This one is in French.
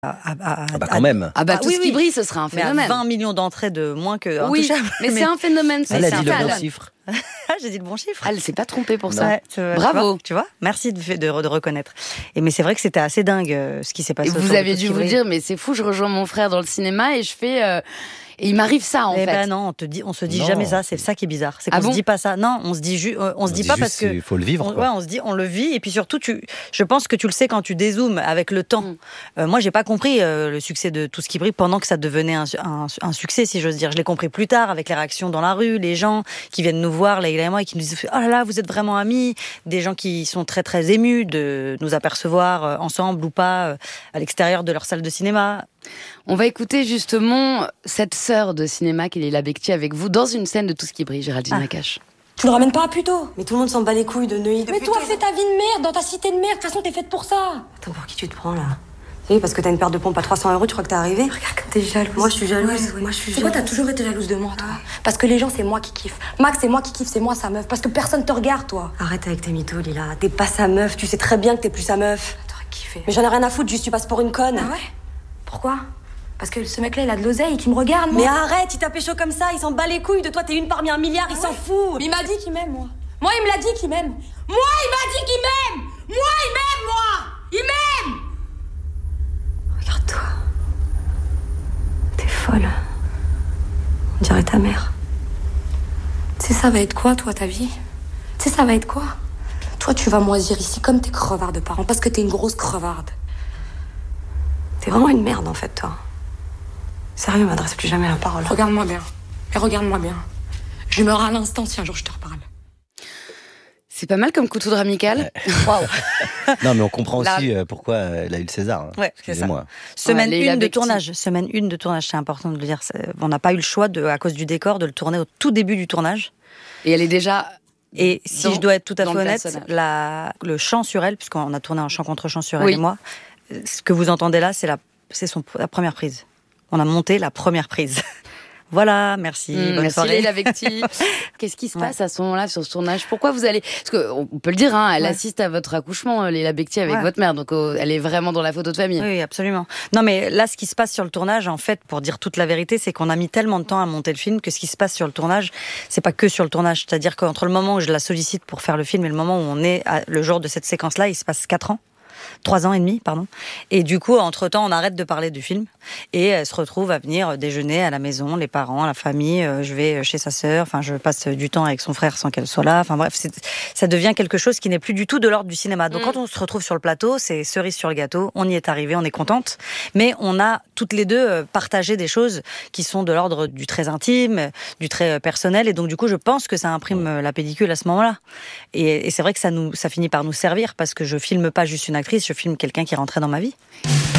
Quand même. Tout ce qui brille, ce serait un phénomène. Mais à 20 millions d'entrées de moins que oui, mais c'est un phénomène. Elle a dit le bon chiffre. J'ai dit le bon chiffre. Elle s'est pas trompée pour ça. Ouais, bravo. Tu vois, merci de reconnaître. Mais c'est vrai que c'était assez dingue ce qui s'est passé. Et vous avez dû vous dire, mais c'est fou, je rejoins mon frère dans le cinéma et je fais... Et il m'arrive ça en fait. Ben non, on se dit jamais ça. C'est ça qui est bizarre. C'est qu'on se dit pas ça. Non, on se dit pas parce que il faut le vivre. On le vit et puis surtout je pense que tu le sais quand tu dézoomes avec le temps. Moi, j'ai pas compris le succès de Tout ce qui brille pendant que ça devenait un succès, si j'ose dire. Je l'ai compris plus tard avec les réactions dans la rue, les gens qui viennent nous voir, Leïla et moi, et qui nous disent oh là là, vous êtes vraiment amis. Des gens qui sont très très émus de nous apercevoir ensemble ou pas à l'extérieur de leur salle de cinéma. On va écouter justement cette sœur de cinéma qui est Leïla Bekti avec vous dans une scène de Tout ce qui brille, Géraldine Nakache. Tu le ramènes pas à Puto. Mais tout le monde s'en bat les couilles de Neuilly. Mais toi, fais ta vie de merde dans ta cité de merde. De toute façon, t'es faite pour ça. Attends, pour qui tu te prends là? Oui, parce que t'as une paire de pompes à 300 €, tu crois que t'es arrivé? Regarde comme t'es jalouse. Moi, je suis jalouse. Ouais. Moi, je suis C'est quoi, t'as toujours été jalouse de moi, toi? Parce que les gens, c'est moi qui kiffe. Max, c'est moi qui kiffe, c'est moi sa meuf. Parce que personne te regarde, toi. Arrête avec tes mythos, Lila. T'es pas sa meuf. Tu sais très bien que t'es plus sa meuf. T'aurais kiffé. Mais j'en ai rien à foutre, juste tu passes pour une conne. Ah ouais? Pourquoi? Parce que ce mec-là, il a de l'oseille, qui me regarde, moi. Mais arrête, il t'a pécho comme ça, il s'en bat les couilles de toi, t'es une parmi un milliard, il s'en fout. Mais il m'a dit qu'il m'aime, moi. Moi, il me l'a dit qu'il m'aime. Moi, il m'a dit qu'il m'aime. Moi, il m'aime, moi. Il m'aime. Regarde-toi. T'es folle. On dirait ta mère. Tu sais, ça va être quoi, toi, ta vie? Tu sais, ça va être quoi? Toi, tu vas moisir ici comme tes crevards de parents, parce que t'es une grosse crevarde. T'es vraiment une merde, en fait, toi. Sérieux, m'adresse plus jamais la parole. Regarde-moi bien. Et regarde-moi bien. Je meurs à l'instant si un jour je te reparle. C'est pas mal comme coup de foudre amical. Waouh. Non, mais on comprend aussi pourquoi elle a eu le César. Ouais, c'est ça. Excusez-moi. Semaine 1 de tournage. Semaine 1 de tournage, c'est important de le dire. On n'a pas eu le choix, à cause du décor, de le tourner au tout début du tournage. Et elle est déjà... Et si je dois être tout à fait honnête, le le chant sur elle, puisqu'on a tourné un chant contre chant sur elle et moi, ce que vous entendez là, c'est la première prise. On a monté la première prise. Voilà, merci. Bonne soirée. Leïla Bekti. Qu'est-ce qui se passe à ce moment-là sur ce tournage? Pourquoi vous allez... Parce qu'on peut le dire, elle assiste à votre accouchement, Leïla Bekti, avec votre mère. Donc elle est vraiment dans la photo de famille. Oui, absolument. Non, mais là, ce qui se passe sur le tournage, en fait, pour dire toute la vérité, c'est qu'on a mis tellement de temps à monter le film que ce qui se passe sur le tournage, c'est pas que sur le tournage. C'est-à-dire qu'entre le moment où je la sollicite pour faire le film et le moment où on est, le jour de cette séquence-là, il se passe 4 ans. 3 ans et demi, pardon. Et du coup, entre-temps, on arrête de parler du film et elle se retrouve à venir déjeuner à la maison, les parents, la famille. Je vais chez sa sœur, je passe du temps avec son frère sans qu'elle soit là. Enfin bref, ça devient quelque chose qui n'est plus du tout de l'ordre du cinéma. Donc quand on se retrouve sur le plateau, c'est cerise sur le gâteau. On y est arrivé, on est contente. Mais on a toutes les deux partagé des choses qui sont de l'ordre du très intime, du très personnel. Et donc du coup, je pense que ça imprime la pellicule à ce moment-là. Et c'est vrai que ça finit par nous servir parce que je filme pas juste une actrice, je filme quelqu'un qui rentrait dans ma vie.